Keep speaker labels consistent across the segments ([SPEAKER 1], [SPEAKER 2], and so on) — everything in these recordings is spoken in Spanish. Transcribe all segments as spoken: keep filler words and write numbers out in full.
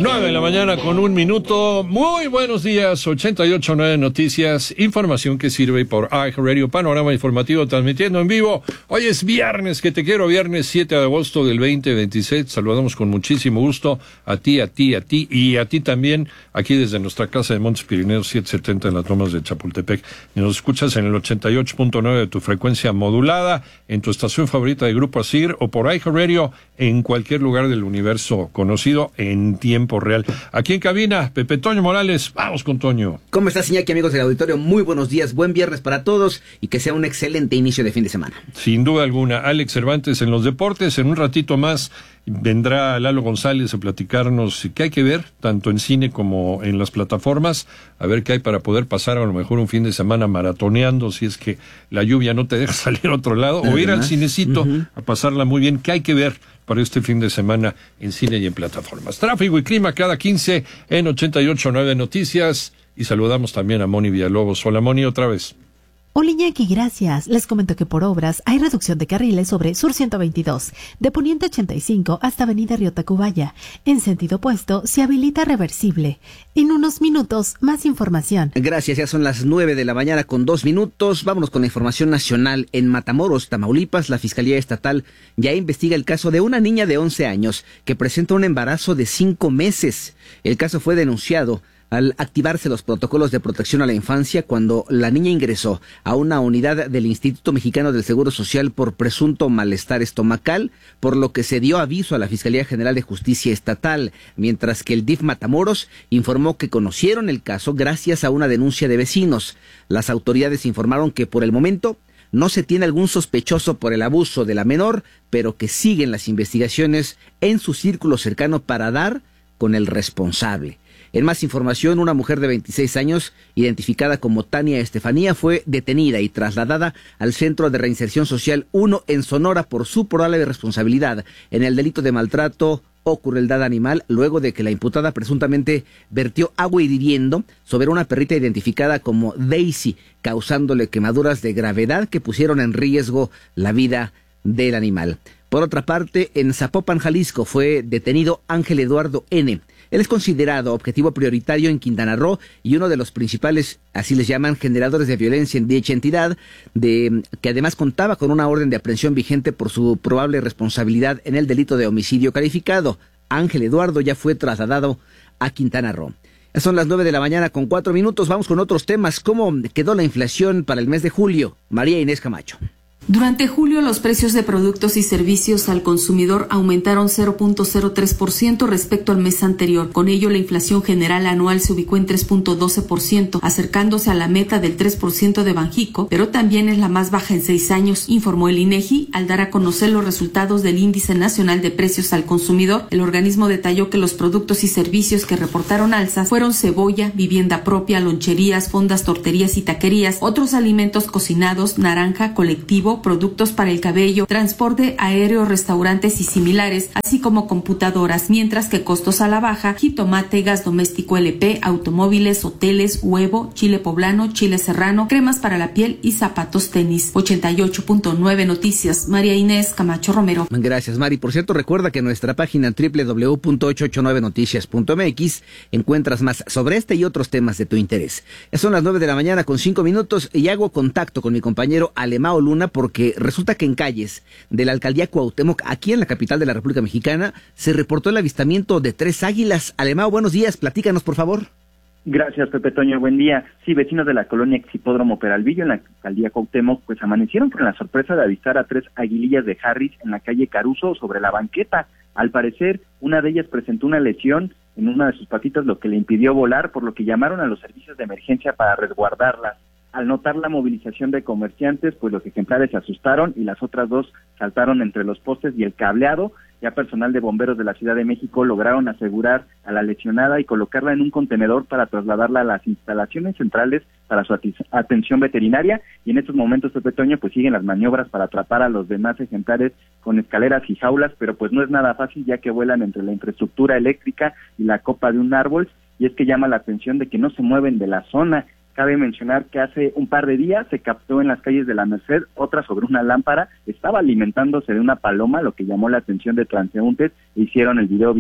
[SPEAKER 1] Nueve de la mañana con un minuto. Muy buenos días, ochenta y ocho punto nueve Noticias, información que sirve por iHeartRadio, panorama informativo transmitiendo en vivo. Hoy es viernes, que te quiero, viernes siete de agosto del veinte veintiséis. Saludamos con muchísimo gusto a ti, a ti, a ti y a ti también, aquí desde nuestra casa de Montes Pirineos setecientos setenta en las lomas de Chapultepec. Y nos escuchas en el ochenta y ocho punto nueve de tu frecuencia modulada, en tu estación favorita de Grupo Asir o por iHeartRadio en cualquier lugar del universo conocido en tiempo real. Aquí en cabina, Pepe Toño Morales. Vamos con Toño.
[SPEAKER 2] ¿Cómo estás, Iñaki, amigos del auditorio? Muy buenos días, buen viernes para todos y que sea un excelente inicio de fin de semana.
[SPEAKER 1] Sin duda alguna. Alex Cervantes en los deportes. En un ratito más vendrá Lalo González a platicarnos qué hay que ver, tanto en cine como en las plataformas, a ver qué hay para poder pasar a lo mejor un fin de semana maratoneando, si es que la lluvia no te deja salir a otro lado, o ir al cinecito uh-huh. a pasarla muy bien. ¿Qué hay que ver para este fin de semana en cine y en plataformas? Tráfico y clima cada quince en ochenta y ocho punto nueve Noticias. Y saludamos también a Moni Villalobos. Hola, Moni, otra vez.
[SPEAKER 3] Hola, Iñaki, gracias. Les comento que por obras hay reducción de carriles sobre Sur ciento veintidós, de Poniente ochenta y cinco hasta Avenida Río Tacubaya. En sentido opuesto, se habilita reversible. En unos minutos, más información.
[SPEAKER 2] Gracias, ya son las nueve de la mañana con dos minutos. Vámonos con la información nacional. En Matamoros, Tamaulipas, la Fiscalía Estatal ya investiga el caso de una niña de once años que presenta un embarazo de cinco meses. El caso fue denunciado al activarse los protocolos de protección a la infancia cuando la niña ingresó a una unidad del Instituto Mexicano del Seguro Social por presunto malestar estomacal, por lo que se dio aviso a la Fiscalía General de Justicia Estatal, mientras que el D I F Matamoros informó que conocieron el caso gracias a una denuncia de vecinos. Las autoridades informaron que por el momento no se tiene algún sospechoso por el abuso de la menor, pero que siguen las investigaciones en su círculo cercano para dar con el responsable. En más información, una mujer de veintiséis años, identificada como Tania Estefanía, fue detenida y trasladada al Centro de Reinserción Social uno en Sonora por su probable responsabilidad en el delito de maltrato o crueldad animal, luego de que la imputada presuntamente vertió agua hirviendo sobre una perrita identificada como Daisy, causándole quemaduras de gravedad que pusieron en riesgo la vida del animal. Por otra parte, en Zapopan, Jalisco, fue detenido Ángel Eduardo N. Él es considerado objetivo prioritario en Quintana Roo y uno de los principales, así les llaman, generadores de violencia en dicha entidad, de, que además contaba con una orden de aprehensión vigente por su probable responsabilidad en el delito de homicidio calificado. Ángel Eduardo ya fue trasladado a Quintana Roo. Son las nueve de la mañana con cuatro minutos. Vamos con otros temas. ¿Cómo quedó la inflación para el mes de julio? María Inés Camacho.
[SPEAKER 4] Durante julio, los precios de productos y servicios al consumidor aumentaron cero punto cero tres por ciento respecto al mes anterior. Con ello, la inflación general anual se ubicó en tres punto doce por ciento, acercándose a la meta del tres por ciento de Banjico, pero también es la más baja en seis años, informó el INEGI al dar a conocer los resultados del Índice Nacional de Precios al Consumidor. El organismo detalló que los productos y servicios que reportaron alzas fueron cebolla, vivienda propia, loncherías, fondas, torterías y taquerías, otros alimentos cocinados, naranja, colectivo, productos para el cabello, transporte aéreo, restaurantes y similares, así como computadoras, mientras que costos a la baja, jitomate, gas doméstico L P, automóviles, hoteles, huevo, chile poblano, chile serrano, cremas para la piel y zapatos tenis. ochenta y ocho punto nueve Noticias, María Inés Camacho Romero.
[SPEAKER 2] Gracias, Mari. Por cierto, recuerda que en nuestra página doble u doble u doble u punto ochocientos ochenta y nueve noticias punto m x encuentras más sobre este y otros temas de tu interés. Son las nueve de la mañana con cinco minutos y hago contacto con mi compañero Alemao Luna porque resulta que en calles de la alcaldía Cuauhtémoc, aquí en la capital de la República Mexicana, se reportó el avistamiento de tres águilas. Alemao, buenos días, platícanos por favor.
[SPEAKER 5] Gracias, Pepe Toño, buen día. Sí, vecinos de la colonia Exhipódromo Peralvillo, en la alcaldía Cuauhtémoc, pues amanecieron con la sorpresa de avistar a tres aguilillas de Harris en la calle Caruso sobre la banqueta. Al parecer, una de ellas presentó una lesión en una de sus patitas, lo que le impidió volar, por lo que llamaron a los servicios de emergencia para resguardarlas. Al notar la movilización de comerciantes, pues los ejemplares se asustaron y las otras dos saltaron entre los postes y el cableado. Ya personal de bomberos de la Ciudad de México lograron asegurar a la lesionada y colocarla en un contenedor para trasladarla a las instalaciones centrales para su atención veterinaria. Y en estos momentos, Pepe Toño, pues siguen las maniobras para atrapar a los demás ejemplares con escaleras y jaulas, pero pues no es nada fácil ya que vuelan entre la infraestructura eléctrica y la copa de un árbol, y es que llama la atención de que no se mueven de la zona. Cabe mencionar que hace un par de días se captó en las calles de la Merced otra sobre una lámpara, estaba alimentándose de una paloma, lo que llamó la atención de transeúntes e hicieron el video viral.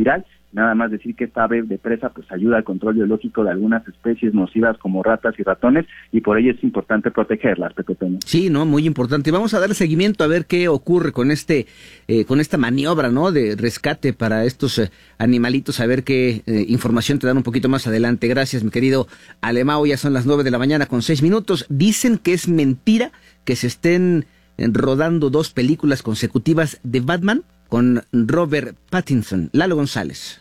[SPEAKER 5] Nada más decir que esta ave de presa pues ayuda al control biológico de algunas especies nocivas como ratas y ratones, y por ello es importante protegerlas, Pepe Toño.
[SPEAKER 2] Sí, no, muy importante. Vamos a dar seguimiento a ver qué ocurre con este, eh, con esta maniobra, ¿no?, de rescate para estos eh, animalitos, a ver qué eh, información te dan un poquito más adelante. Gracias, mi querido Alemão. Ya son las nueve de la mañana con seis minutos. Dicen que es mentira que se estén rodando dos películas consecutivas de Batman con Robert Pattinson. Lalo González.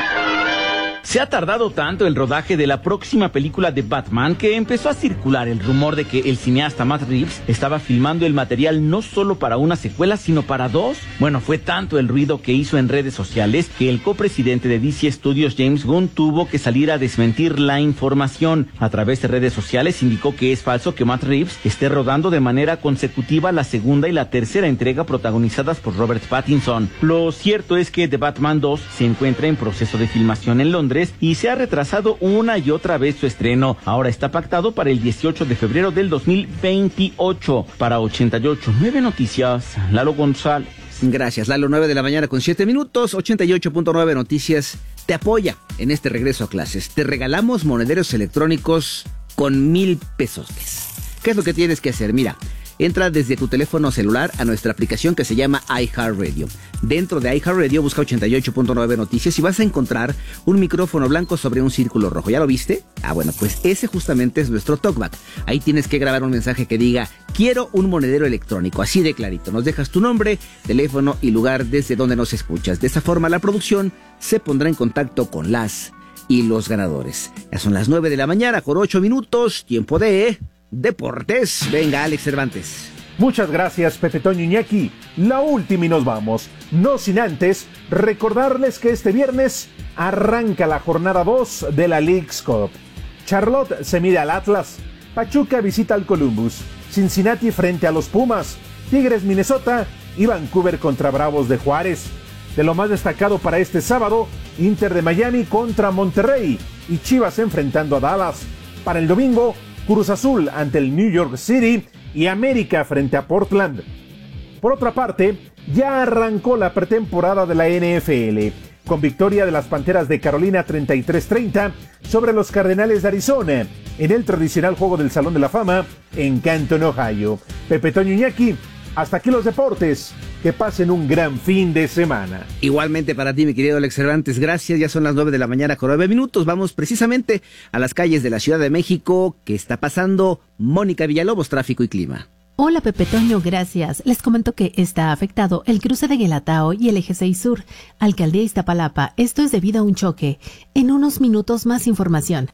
[SPEAKER 6] Se ha tardado tanto el rodaje de la próxima película de Batman que empezó a circular el rumor de que el cineasta Matt Reeves estaba filmando el material no solo para una secuela, sino para dos. Bueno, fue tanto el ruido que hizo en redes sociales que el copresidente de D C Studios, James Gunn, tuvo que salir a desmentir la información. A través de redes sociales indicó que es falso que Matt Reeves esté rodando de manera consecutiva la segunda y la tercera entrega protagonizadas por Robert Pattinson. Lo cierto es que The Batman dos se encuentra en proceso de filmación en Londres y se ha retrasado una y otra vez su estreno. Ahora está pactado para el dieciocho de febrero del dos mil veintiocho. Para ochenta y ocho punto nueve Noticias, Lalo González.
[SPEAKER 2] Gracias, Lalo. Nueve de la mañana con siete minutos. ochenta y ocho punto nueve Noticias te apoya en este regreso a clases. Te regalamos monederos electrónicos con mil pesos. ¿Qué es lo que tienes que hacer? Mira, entra desde tu teléfono celular a nuestra aplicación que se llama iHeartRadio. Dentro de iHeartRadio busca ochenta y ocho punto nueve Noticias y vas a encontrar un micrófono blanco sobre un círculo rojo. ¿Ya lo viste? Ah, bueno, pues ese justamente es nuestro talkback. Ahí tienes que grabar un mensaje que diga: quiero un monedero electrónico, así de clarito. Nos dejas tu nombre, teléfono y lugar desde donde nos escuchas. De esa forma la producción se pondrá en contacto con las y los ganadores. Ya son las nueve de la mañana con ocho minutos, tiempo de deportes. Venga, Alex Cervantes.
[SPEAKER 7] Muchas gracias, Pepe Toño Iñaki. La última y nos vamos. No sin antes recordarles que este viernes arranca la jornada dos de la Leagues Cup. Charlotte se mide al Atlas, Pachuca visita al Columbus, Cincinnati frente a los Pumas, Tigres Minnesota y Vancouver contra Bravos de Juárez. De lo más destacado para este sábado, Inter de Miami contra Monterrey y Chivas enfrentando a Dallas. Para el domingo, Cruz Azul ante el New York City y América frente a Portland. Por otra parte, ya arrancó la pretemporada de la N F L, con victoria de las Panteras de Carolina treinta y tres treinta sobre los Cardenales de Arizona, en el tradicional juego del Salón de la Fama en Canton, Ohio. Pepe Toño Iñaki, hasta aquí los deportes. Que pasen un gran fin de semana.
[SPEAKER 2] Igualmente para ti, mi querido Alex Cervantes, gracias. Ya son las nueve de la mañana con nueve minutos. Vamos precisamente a las calles de la Ciudad de México. ¿Qué está pasando? Mónica Villalobos, tráfico y clima.
[SPEAKER 3] Hola, Pepe Toño, gracias. Les comento que está afectado el cruce de Guelatao y el eje seis Sur, Alcaldía Iztapalapa. Esto es debido a un choque. En unos minutos más información.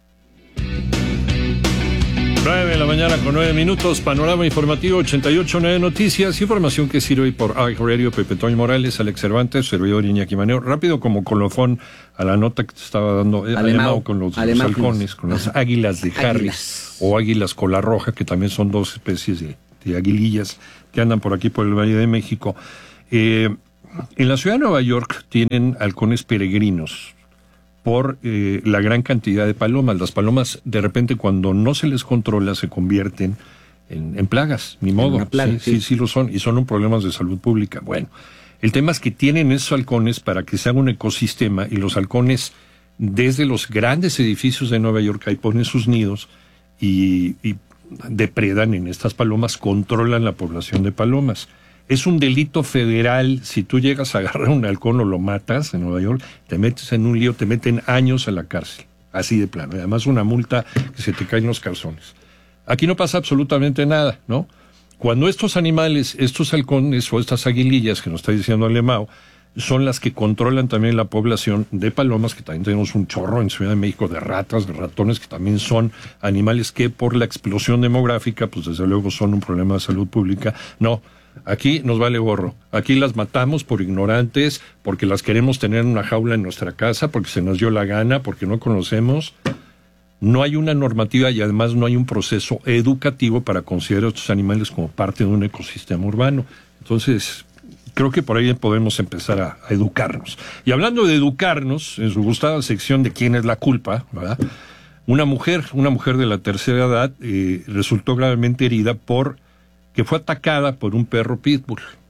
[SPEAKER 1] nueve de la mañana con nueve minutos, panorama informativo ochenta y ocho punto nueve Noticias, información que sirve por iHeartRadio. Pepe Toño Morales, Alex Cervantes, servidor Iñaki Manero. Rápido como colofón a la nota que te estaba dando eh, Alemão con los, los halcones, con las águilas de Harris o águilas cola roja, que también son dos especies de, de aguilillas que andan por aquí por el Valle de México. Eh, en la ciudad de Nueva York tienen halcones peregrinos por eh, la gran cantidad de palomas. Las palomas, de repente, cuando no se les controla, se convierten en, en plagas, ni modo. Plaga, sí, sí, sí, sí lo son, y son un problema de salud pública. Bueno, el tema es que tienen esos halcones para que se haga un ecosistema, y los halcones, desde los grandes edificios de Nueva York, ahí ponen sus nidos y, y depredan en estas palomas, controlan la población de palomas. Es un delito federal. Si tú llegas a agarrar un halcón o lo matas en Nueva York, te metes en un lío, te meten años a la cárcel. Así de plano. Y además una multa que se te caen los calzones. Aquí no pasa absolutamente nada, ¿no? Cuando estos animales, estos halcones o estas aguilillas que nos está diciendo Alemão, son las que controlan también la población de palomas, que también tenemos un chorro en Ciudad de México, de ratas, de ratones, que también son animales que por la explosión demográfica, pues desde luego son un problema de salud pública. No. Aquí nos vale gorro. Aquí las matamos por ignorantes, porque las queremos tener en una jaula en nuestra casa, porque se nos dio la gana, porque no conocemos. No hay una normativa y además no hay un proceso educativo para considerar a estos animales como parte de un ecosistema urbano. Entonces, creo que por ahí podemos empezar a, a educarnos. Y hablando de educarnos, en su gustada sección de quién es la culpa, ¿verdad? Una mujer, una mujer de la tercera edad, eh, resultó gravemente herida por que fue atacada por un perro pitbull.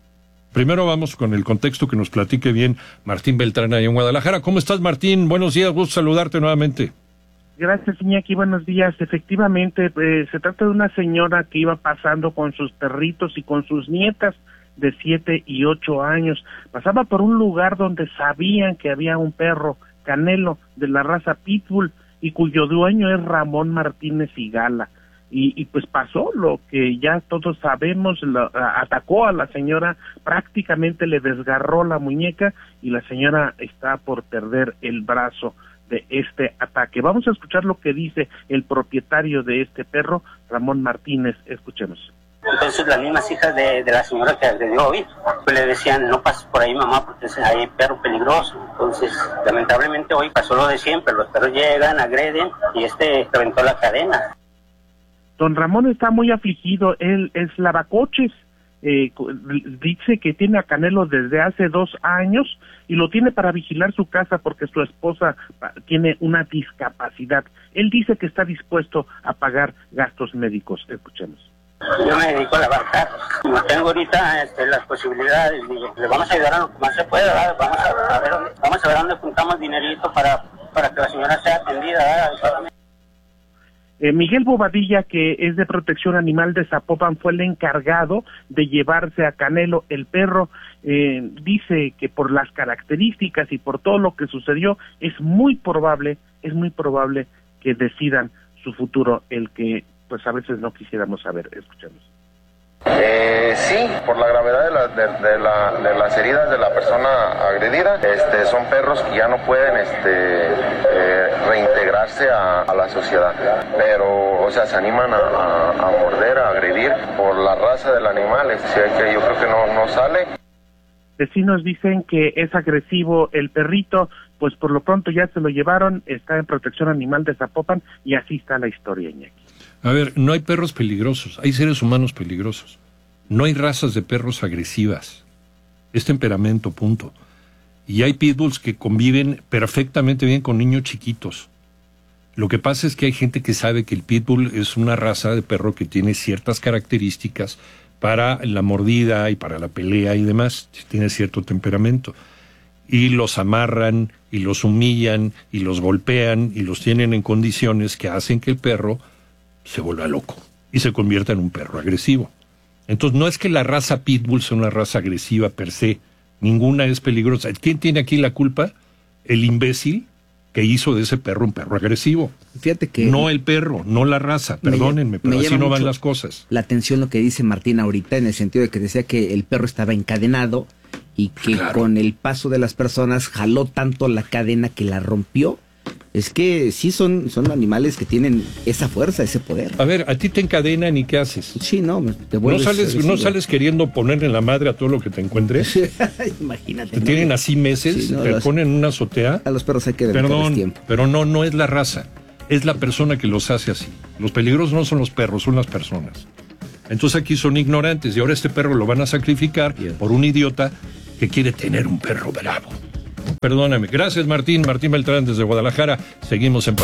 [SPEAKER 1] Primero vamos con el contexto que nos platique bien Martín Beltrán ahí en Guadalajara. ¿Cómo estás, Martín? Buenos días, gusto saludarte nuevamente.
[SPEAKER 8] Gracias, Iñaki, buenos días. Efectivamente, eh, se trata de una señora que iba pasando con sus perritos y con sus nietas de siete y ocho años. Pasaba por un lugar donde sabían que había un perro, Canelo, de la raza Pitbull, y cuyo dueño es Ramón Martínez Higala. Y, y pues pasó lo que ya todos sabemos, la, atacó a la señora, prácticamente le desgarró la muñeca y la señora está por perder el brazo de este ataque. Vamos a escuchar lo que dice el propietario de este perro, Ramón Martínez. Escuchemos.
[SPEAKER 9] Entonces las mismas hijas de, de la señora que agredió hoy, pues le decían, no pases por ahí, mamá, porque hay perro peligroso. Entonces, lamentablemente hoy pasó lo de siempre, los perros llegan, agreden y este reventó la cadena.
[SPEAKER 8] Don Ramón está muy afligido, él es lavacoches, eh, dice que tiene a Canelo desde hace dos años y lo tiene para vigilar su casa porque su esposa tiene una discapacidad. Él dice que está dispuesto a pagar gastos médicos. Escuchemos.
[SPEAKER 9] Yo me dedico a lavar carros. No tengo ahorita este, las posibilidades. Le vamos a ayudar a lo que más se pueda. ¿verdad? Vamos a, a ver dónde, vamos a ver dónde juntamos dinerito para, para que la señora sea atendida.
[SPEAKER 8] Eh, Miguel Bobadilla, que es de Protección Animal de Zapopan, fue el encargado de llevarse a Canelo, el perro. Eh, dice que por las características y por todo lo que sucedió, es muy probable, es muy probable que decidan su futuro, el que pues a veces no quisiéramos saber. Escuchemos.
[SPEAKER 10] Eh, sí, por la gravedad de, la, de, de, la, de las heridas de la persona agredida, este, son perros que ya no pueden este, eh, reintegrarse a, a la sociedad, pero, o sea, se animan a, a, a morder, a agredir por la raza del animal, es decir, que yo creo que no, no sale.
[SPEAKER 8] Vecinos dicen que es agresivo el perrito, pues por lo pronto ya se lo llevaron, está en Protección Animal de Zapopan y así está la historia, Iñaki.
[SPEAKER 1] A ver, no hay perros peligrosos, hay seres humanos peligrosos. No hay razas de perros agresivas. Es temperamento, punto. Y hay pitbulls que conviven perfectamente bien con niños chiquitos. Lo que pasa es que hay gente que sabe que el pitbull es una raza de perro que tiene ciertas características para la mordida y para la pelea y demás. Tiene cierto temperamento. Y los amarran, y los humillan, y los golpean, y los tienen en condiciones que hacen que el perro se vuelva loco y se convierta en un perro agresivo. Entonces, no es que la raza pitbull sea una raza agresiva per se, ninguna es peligrosa. ¿Quién tiene aquí la culpa? El imbécil que hizo de ese perro un perro agresivo.
[SPEAKER 2] Fíjate que...
[SPEAKER 1] No el perro, no la raza, perdónenme, pero así no van las cosas.
[SPEAKER 2] La atención lo que dice Martín ahorita, en el sentido de que decía que el perro estaba encadenado y que claro, con el paso de las personas jaló tanto la cadena que la rompió. Es que sí son, son animales que tienen esa fuerza, ese poder.
[SPEAKER 1] A ver, ¿a ti te encadenan y qué haces?
[SPEAKER 2] Sí, no, te
[SPEAKER 1] vuelves... ¿No sales, ¿no sales queriendo ponerle en la madre a todo lo que te encuentres?
[SPEAKER 2] Imagínate.
[SPEAKER 1] Te
[SPEAKER 2] ¿no?
[SPEAKER 1] tienen así meses, sí, no, te los, ponen en una azotea.
[SPEAKER 2] A los perros hay que dedicarles tiempo.
[SPEAKER 1] Pero no, no es la raza, es la persona que los hace así. Los peligrosos no son los perros, son las personas. Entonces aquí son ignorantes y ahora este perro lo van a sacrificar Bien. por un idiota que quiere tener un perro bravo. Perdóname. Gracias, Martín. Martín Beltrán desde Guadalajara. Seguimos en...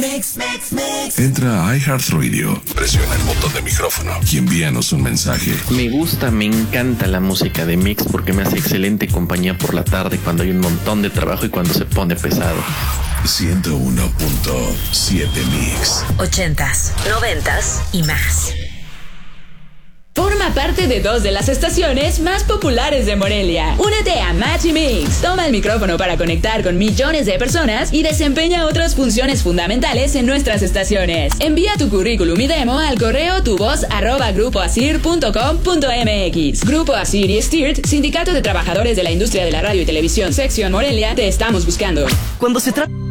[SPEAKER 11] Entra a iHeartRadio, presiona el botón de micrófono y envíanos un mensaje.
[SPEAKER 12] Me gusta, me encanta la música de Mix porque me hace excelente compañía por la tarde cuando hay un montón de trabajo y cuando se pone pesado.
[SPEAKER 11] ciento uno punto siete Mix.
[SPEAKER 13] Ochentas, noventas y más.
[SPEAKER 14] Forma parte de dos de las estaciones más populares de Morelia. Únete a Match y Mix. Toma el micrófono para conectar con millones de personas y desempeña otras funciones fundamentales en nuestras estaciones. Envía tu currículum y demo al correo tuvoz arroba grupo asir punto com punto mx. Grupo Asir y Stirt, Sindicato de Trabajadores de la Industria de la Radio y Televisión, Sección Morelia, te estamos buscando.
[SPEAKER 15] Cuando se trata...